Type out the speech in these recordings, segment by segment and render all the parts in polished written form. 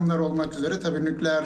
Bunlar olmak üzere tabii nükleer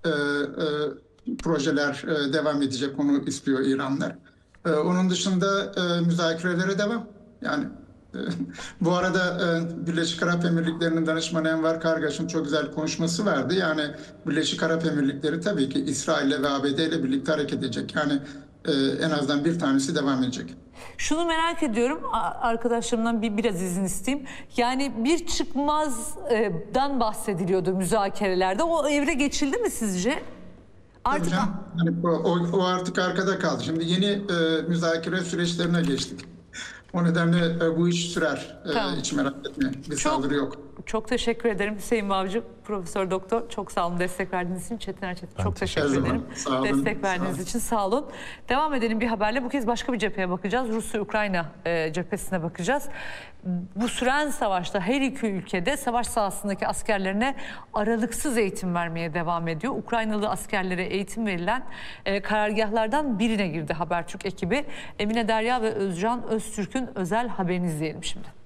projeler devam edecek, onu istiyor İranlar. Onun dışında müzakerelere devam. Yani bu arada Birleşik Arap Emirlikleri'nin danışmanı Enver Kargaş'ın çok güzel konuşması vardı. Yani Birleşik Arap Emirlikleri tabii ki İsrail'le ve ABD ile birlikte hareket edecek. Yani en azından bir tanesi devam edecek. Şunu merak ediyorum, arkadaşlarımdan biraz izin isteyeyim. Yani bir çıkmazdan bahsediliyordu müzakerelerde. O evre geçildi mi sizce? Artık Yani o artık arkada kaldı. Şimdi yeni müzakere süreçlerine geçtik. O nedenle bu iş sürer. Tamam. Hiç merak etmeyin. Bir saldırı yok. Çok teşekkür ederim Hüseyin Bavcı, Profesör Doktor. Çok sağ olun destek verdiğiniz için. Çetin Erçetin çok teşekkür ederim. Sağ olun. Destek verdiğiniz için sağ olun. Devam edelim bir haberle. Bu kez başka bir cepheye bakacağız. Rusya-Ukrayna cephesine bakacağız. Bu süren savaşta her iki ülkede savaş sahasındaki askerlerine aralıksız eğitim vermeye devam ediyor. Ukraynalı askerlere eğitim verilen karargahlardan birine girdi Habertürk ekibi. Emine Derya ve Özcan Öztürk'ün özel haberini izleyelim şimdi.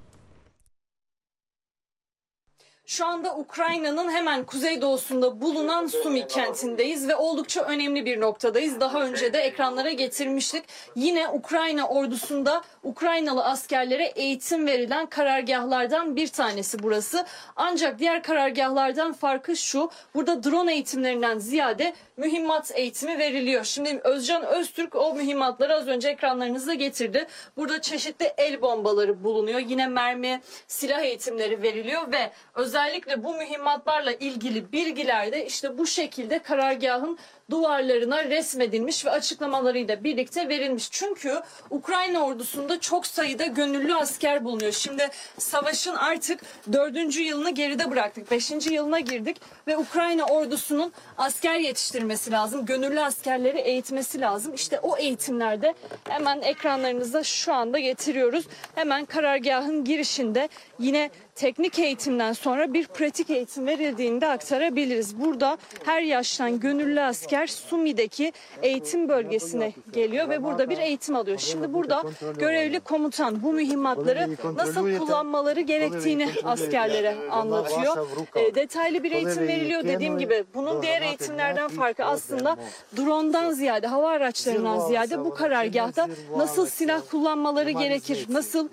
Şu anda Ukrayna'nın hemen kuzeydoğusunda bulunan Sumi kentindeyiz ve oldukça önemli bir noktadayız. Daha önce de ekranlara getirmiştik. Yine Ukrayna ordusunda Ukraynalı askerlere eğitim verilen karargahlardan bir tanesi burası. Ancak diğer karargahlardan farkı şu: burada drone eğitimlerinden ziyade mühimmat eğitimi veriliyor. Şimdi Özcan Öztürk o mühimmatları az önce ekranlarınıza getirdi. Burada çeşitli el bombaları bulunuyor. Yine mermi, silah eğitimleri veriliyor ve özellikle bu mühimmatlarla ilgili bilgiler de işte bu şekilde karargahın duvarlarına resmedilmiş ve açıklamalarıyla birlikte verilmiş. Çünkü Ukrayna ordusunda çok sayıda gönüllü asker bulunuyor. Şimdi savaşın artık 4. yılını geride bıraktık. 5. yılına girdik ve Ukrayna ordusunun asker yetiştirmesi lazım. Gönüllü askerleri eğitmesi lazım. İşte o eğitimlerde hemen ekranlarınıza şu anda getiriyoruz. Hemen karargahın girişinde yine teknik eğitimden sonra bir pratik eğitim verildiğini de aktarabiliriz. Burada her yaştan gönüllü asker Sumi'deki eğitim bölgesine geliyor ve burada bir eğitim alıyor. Şimdi burada görevli komutan bu mühimmatları nasıl kullanmaları gerektiğini askerlere anlatıyor. Detaylı bir eğitim veriliyor dediğim gibi. Bunun diğer eğitimlerden farkı aslında drone'dan ziyade, hava araçlarından ziyade bu karargahta nasıl silah kullanmaları gerekir, nasıl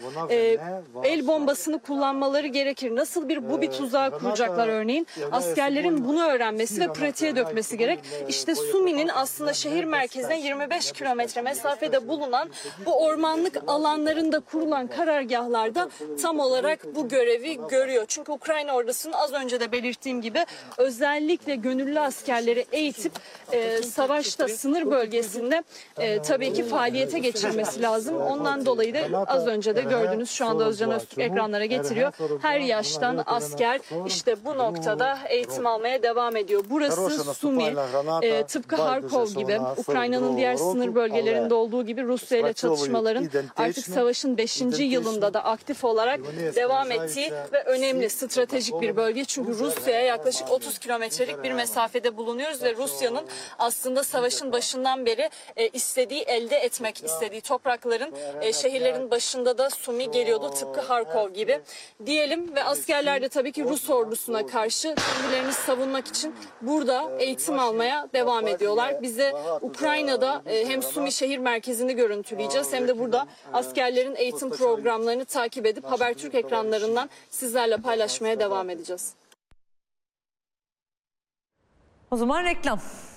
el bombasını kullanmaları gerekir, nasıl bir bubi tuzağı kuracaklar örneğin. Askerlerin bunu öğrenmesi ve pratiğe dökmesi gerek. İşte Sumi'nin aslında şehir merkezine 25 kilometre mesafede bulunan bu ormanlık alanlarında kurulan karargahlarda tam olarak bu görevi görüyor. Çünkü Ukrayna ordusunun az önce de belirttiğim gibi özellikle gönüllü askerleri eğitip savaşta sınır bölgesinde tabii ki faaliyete geçirmesi lazım. Ondan dolayı da az önce de gördünüz, şu anda Özcan Öztürk ekranlara getiriyor. Her yaştan asker işte bu noktada eğitim almaya devam ediyor. Burası Sumi. Tıpkı Harkov gibi, Ukrayna'nın diğer sınır bölgelerinde olduğu gibi Rusya ile çatışmaların artık savaşın 5. yılında da aktif olarak devam ettiği ve önemli stratejik bir bölge. Çünkü Rusya'ya yaklaşık 30 kilometrelik bir mesafede bulunuyoruz ve Rusya'nın aslında savaşın başından beri elde etmek istediği toprakların, şehirlerin başında da Sumi geliyordu, tıpkı Harkov gibi diyelim. Ve askerler de tabii ki Rus ordusuna karşı kendilerini savunmak için burada eğitim almaya devam ediyorlar. Biz de Ukrayna'da hem Sumi şehir merkezini görüntüleyeceğiz hem de burada askerlerin eğitim programlarını takip edip Habertürk ekranlarından sizlerle paylaşmaya devam edeceğiz. O zaman reklam.